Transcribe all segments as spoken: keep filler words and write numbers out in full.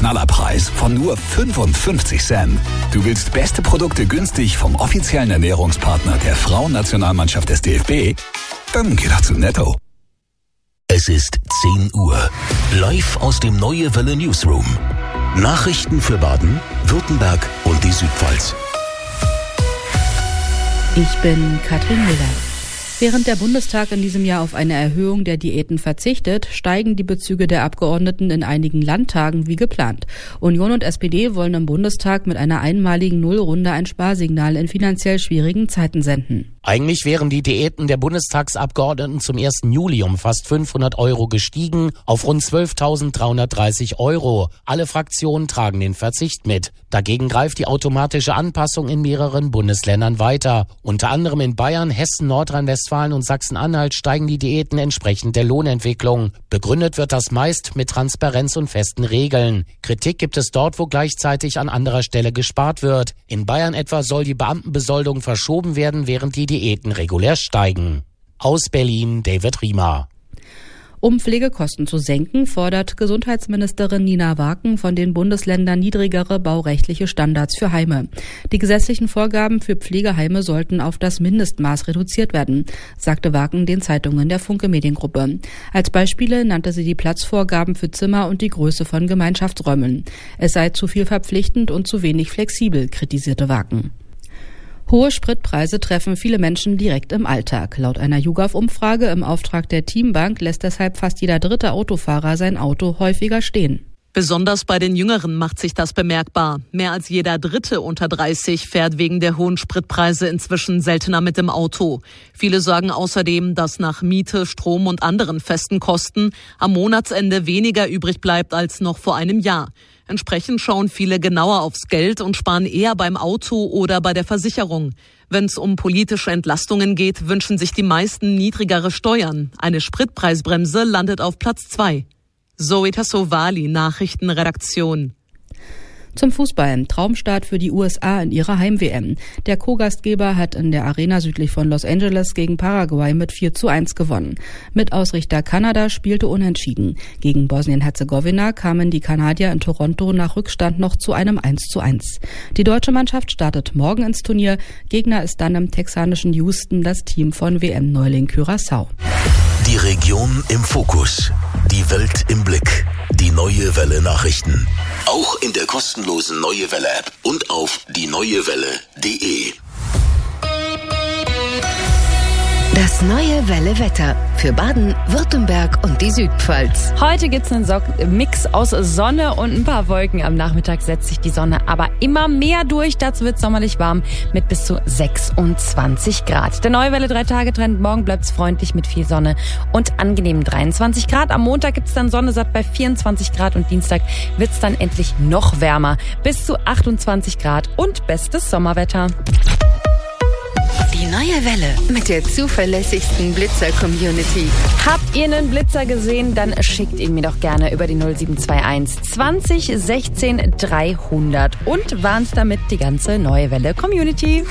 Knallerpreis von nur fünfundfünfzig Cent. Du willst beste Produkte günstig vom offiziellen Ernährungspartner der Frauennationalmannschaft des D F B? Dann geh doch zu Netto. Es ist zehn Uhr. Live aus dem Neue Welle Newsroom. Nachrichten für Baden, Württemberg und die Südpfalz. Ich bin Katrin Müller. Während der Bundestag in diesem Jahr auf eine Erhöhung der Diäten verzichtet, steigen die Bezüge der Abgeordneten in einigen Landtagen wie geplant. Union und S P D wollen im Bundestag mit einer einmaligen Nullrunde ein Sparsignal in finanziell schwierigen Zeiten senden. Eigentlich wären die Diäten der Bundestagsabgeordneten zum ersten Juli um fast fünfhundert Euro gestiegen auf rund zwölftausenddreihundertdreißig Euro. Alle Fraktionen tragen den Verzicht mit. Dagegen greift die automatische Anpassung in mehreren Bundesländern weiter. Unter anderem in Bayern, Hessen, Nordrhein-Westfalen und Sachsen-Anhalt steigen die Diäten entsprechend der Lohnentwicklung. Begründet wird das meist mit Transparenz und festen Regeln. Kritik gibt es dort, wo gleichzeitig an anderer Stelle gespart wird. In Bayern etwa soll die Beamtenbesoldung verschoben werden, während die Diäten regulär steigen. Aus Berlin, David Riemer. Um Pflegekosten zu senken, fordert Gesundheitsministerin Nina Waken von den Bundesländern niedrigere baurechtliche Standards für Heime. Die gesetzlichen Vorgaben für Pflegeheime sollten auf das Mindestmaß reduziert werden, sagte Waken den Zeitungen der Funke Mediengruppe. Als Beispiele nannte sie die Platzvorgaben für Zimmer und die Größe von Gemeinschaftsräumen. Es sei zu viel verpflichtend und zu wenig flexibel, kritisierte Waken. Hohe Spritpreise treffen viele Menschen direkt im Alltag. Laut einer YouGov-Umfrage im Auftrag der Teambank lässt deshalb fast jeder dritte Autofahrer sein Auto häufiger stehen. Besonders bei den Jüngeren macht sich das bemerkbar. Mehr als jeder Dritte unter dreißig fährt wegen der hohen Spritpreise inzwischen seltener mit dem Auto. Viele sagen außerdem, dass nach Miete, Strom und anderen festen Kosten am Monatsende weniger übrig bleibt als noch vor einem Jahr. Entsprechend schauen viele genauer aufs Geld und sparen eher beim Auto oder bei der Versicherung. Wenn es um politische Entlastungen geht, wünschen sich die meisten niedrigere Steuern. Eine Spritpreisbremse landet auf Platz zwei. Zoe Tassovali, Nachrichtenredaktion. Zum Fußball. Traumstart für die U S A in ihrer Heim-W M. Der Co-Gastgeber hat in der Arena südlich von Los Angeles gegen Paraguay mit vier zu eins gewonnen. Mit-Ausrichter Kanada spielte unentschieden. Gegen Bosnien-Herzegowina kamen die Kanadier in Toronto nach Rückstand noch zu einem eins zu eins. Die deutsche Mannschaft startet morgen ins Turnier. Gegner ist dann im texanischen Houston das Team von W M-Neuling Curaçao. Die Region im Fokus. Die Welt im Blick. Die Neue Welle Nachrichten. Auch in der kostenlosen Neue Welle App und auf die neue welle punkt de. Das Neue Welle Wetter für Baden, Württemberg und die Südpfalz. Heute gibt's einen so- Mix aus Sonne und ein paar Wolken. Am Nachmittag setzt sich die Sonne aber immer mehr durch. Dazu wird sommerlich warm mit bis zu sechsundzwanzig Grad. Der Neue Welle drei-Tage-Trend. Morgen bleibt's freundlich mit viel Sonne und angenehmen dreiundzwanzig Grad. Am Montag gibt's dann Sonne satt bei vierundzwanzig Grad und Dienstag wird's dann endlich noch wärmer. Bis zu achtundzwanzig Grad und bestes Sommerwetter. Die Neue Welle mit der zuverlässigsten Blitzer-Community. Habt ihr einen Blitzer gesehen? Dann schickt ihn mir doch gerne über die null sieben zwei eins zwanzig sechzehn dreihundert und warnt damit die ganze Neue Welle Community.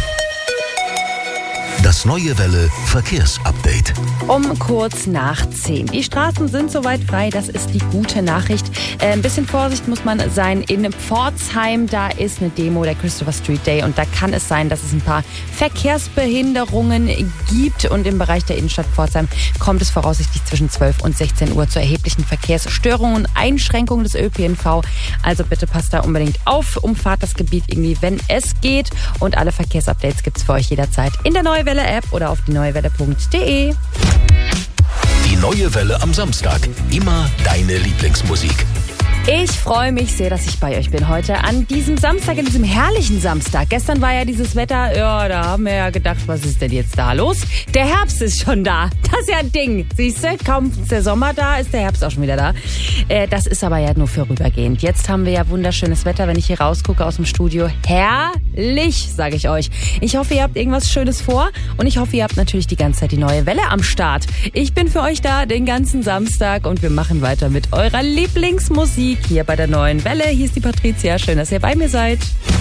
Das Neue Welle Verkehrsupdate. Um kurz nach zehn. Die Straßen sind soweit frei, das ist die gute Nachricht. Äh, ein bisschen Vorsicht muss man sein. In Pforzheim, da ist eine Demo, der Christopher Street Day. Und da kann es sein, dass es ein paar Verkehrsbehinderungen gibt. Und im Bereich der Innenstadt Pforzheim kommt es voraussichtlich zwischen zwölf und sechzehn Uhr zu erheblichen Verkehrsstörungen und Einschränkungen des Ö P N V. Also bitte passt da unbedingt auf, umfahrt das Gebiet irgendwie, wenn es geht. Und alle Verkehrsupdates gibt's für euch jederzeit in der Neue Welle App oder auf die neue welle punkt de. Die Neue Welle am Samstag. Immer deine Lieblingsmusik. Ich freue mich sehr, dass ich bei euch bin heute an diesem Samstag, an diesem herrlichen Samstag. Gestern war ja dieses Wetter, ja, da haben wir ja gedacht, was ist denn jetzt da los? Der Herbst ist schon da. Das ist ja ein Ding. Siehst du, kaum ist der Sommer da, ist der Herbst auch schon wieder da. Äh, das ist aber ja nur vorübergehend. Jetzt haben wir ja wunderschönes Wetter, wenn ich hier rausgucke aus dem Studio. Herrlich, sage ich euch. Ich hoffe, ihr habt irgendwas Schönes vor und ich hoffe, ihr habt natürlich die ganze Zeit die Neue Welle am Start. Ich bin für euch da den ganzen Samstag und wir machen weiter mit eurer Lieblingsmusik hier bei der Neuen Welle. Hier ist die Patricia. Schön, dass ihr bei mir seid.